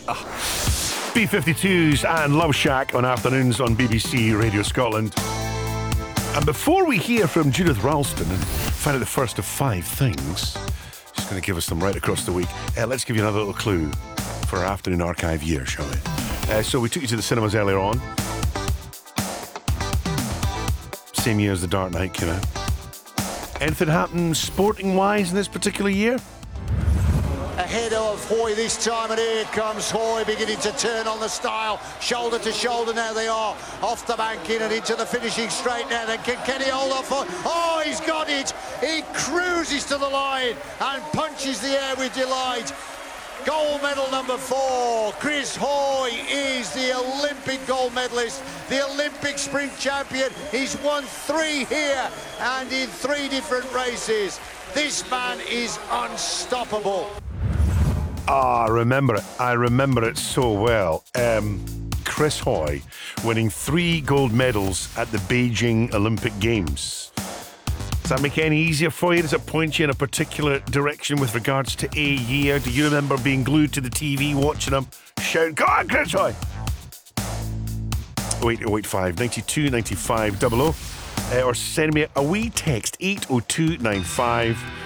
B-52s and Love Shack on afternoons on BBC Radio Scotland. And before we hear from Judith Ralston and find out the first of 5 things she's going to give us them right across the week, let's give you another little clue for our afternoon archive year, shall we? So we took you to the cinemas earlier on. Same year as The Dark Knight came out. Anything happened sporting-wise in this particular year? Ahead of Hoy this time, and here comes Hoy beginning to turn on the style. Shoulder to shoulder now they are. Off the bank in and into the finishing straight now. Then can Kenny hold off? Oh, he's got it. He cruises to the line and punches the air with delight. Gold medal number 4. Chris Hoy is the Olympic gold medalist, the Olympic sprint champion. He's won 3 here and in 3 different races. This man is unstoppable. I remember it so well. Chris Hoy winning 3 gold medals at the Beijing Olympic Games. Does that make it any easier for you? Does it point you in a particular direction with regards to a year? Do you remember being glued to the TV watching him shout, "Go on, Chris Hoy"? 08085 9295 00, or send me a wee text 80295